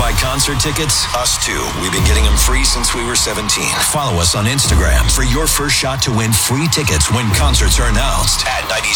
like concert tickets? Us too. We've been getting them free since we were 17. Follow us on Instagram for your first shot to win free tickets when concerts are announced at 96.